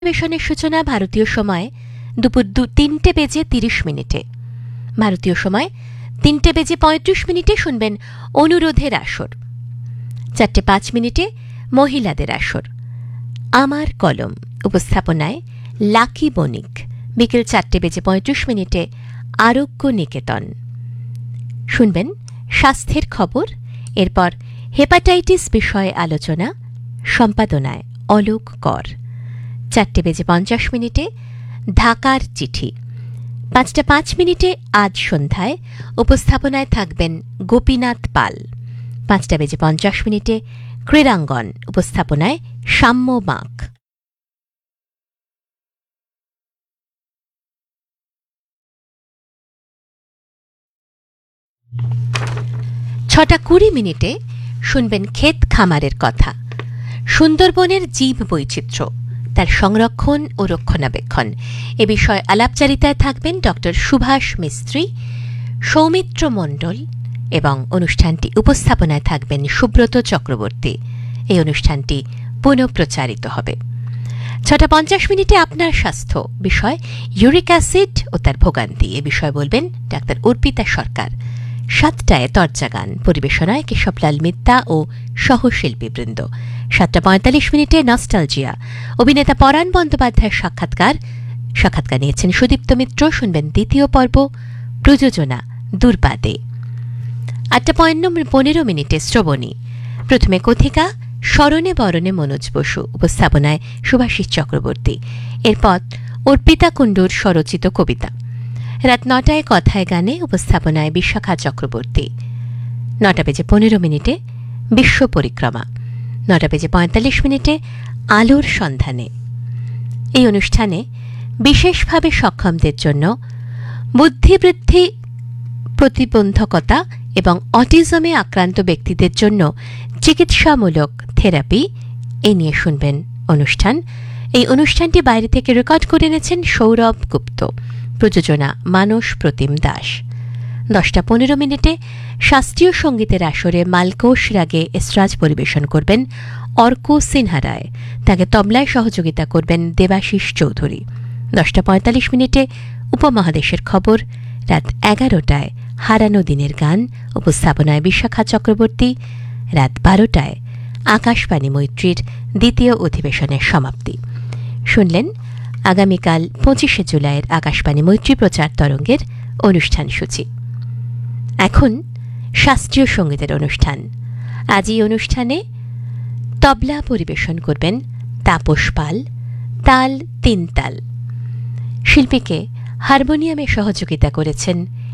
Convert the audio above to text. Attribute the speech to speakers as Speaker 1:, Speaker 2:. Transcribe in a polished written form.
Speaker 1: পরিবেশনের সূচনা ভারতীয় সময় দুপুর 3:30 ভারতীয় সময় 3:35 শুনবেন অনুরোধের আসর। 4:05 মহিলাদের আসর। আমার কলম উপস্থাপনায় লাকি বণিক। বিকেল 4:35 আরোগ্য নিকেতন শুনবেন স্বাস্থ্যের খবর। এরপর হেপাটাইটিস বিষয়ে আলোচনা, সম্পাদনায় অলোক কর। 4:50 ঢাকার চিঠি। 5:05 আজ সন্ধ্যায় উপস্থাপনায় থাকবেন গোপীনাথ পাল। 5:50 ক্রীড়াঙ্গন উপস্থাপনায় সাম্য বাঁক। ছটা 20 শুনবেন ক্ষেত খামারের কথা, সুন্দরবনের জীব বৈচিত্র্য, তার সংরক্ষণ ও রক্ষণাবেক্ষণ এ বিষয়ে আলাপচারিতায় থাকবেন ডক্টর সুভাষ মিস্ত্রি, সৌমিত্র মণ্ডল এবং অনুষ্ঠানটি উপস্থাপনায় থাকবেন সুব্রত চক্রবর্তী। এই অনুষ্ঠানটি পুনঃপ্রচারিত হবে। 6:50 আপনার স্বাস্থ্য বিষয় ইউরিক অ্যাসিড ও তার ভোগান্তি এ বিষয়ে বলবেন ডাক্তার অর্পিতা সরকার। 7টায় তর্জা গান পরিবেশনায় কেশবলাল মিত্তা ও সহশিল্পীবৃন্দ। 7:45 নস্টালজিয়া, অভিনেতা পরাণ বন্দ্যোপাধ্যায়ের সাক্ষাৎকার নিয়েছেন সুদীপ্ত মিত্র। শুনবেন দ্বিতীয় পর্ব, প্রযোজনা দুর্বাদে। 8:15 শ্রবণী, প্রথমে কথিকা স্মরণে বরণে মনোজ বসু, উপস্থাপনায় সুভাষিস চক্রবর্তী। এরপর অর্পিতা কুণ্ডুর স্বরচিত কবিতা। রাত 9টায় কথায় গানে, উপস্থাপনায় বিশাখা চক্রবর্তী। 9:15 বিশ্ব পরিক্রমা। 9:45 আলোর সন্ধানে। এই অনুষ্ঠানে বিশেষভাবে সক্ষমদের জন্য বুদ্ধিবৃদ্ধি প্রতিবন্ধকতা এবং অটিজমে আক্রান্ত ব্যক্তিদের জন্য চিকিৎসামূলক থেরাপি এ নিয়ে শুনবেন অনুষ্ঠান। এই অনুষ্ঠানটি বাইরে থেকে রেকর্ড করে এনেছেন সৌরভ গুপ্ত। প্রযোজনা মানস প্রতিম দাস। 10:15 শাস্ত্রীয় সঙ্গীতের আসরে মালকোষ রাগে এসরাজ পরিবেশন করবেন অর্ক সিনহা রায়। তাকে তবলায় সহযোগিতা করবেন দেবাশিস চৌধুরী। 10:45 উপমহাদেশের খবর। রাত 11টায় হারানো দিনের গান, উপস্থাপনায় বিশাখা চক্রবর্তী। রাত 12টায় আকাশবাণী মৈত্রীর দ্বিতীয় অধিবেশনের সমাপ্তি। শুনলেন আগামীকাল 25 জুলাইয়ের আকাশবাণী মৈত্রী প্রচার তরঙ্গের অনুষ্ঠান সূচি। এখন শাস্ত্রীয় সঙ্গীতের অনুষ্ঠান। আজ এই অনুষ্ঠানে তবলা পরিবেশন করবেন তাপস পাল, তাল 3 তাল। শিল্পীকে হারমোনিয়ামে সহযোগিতা করেছেন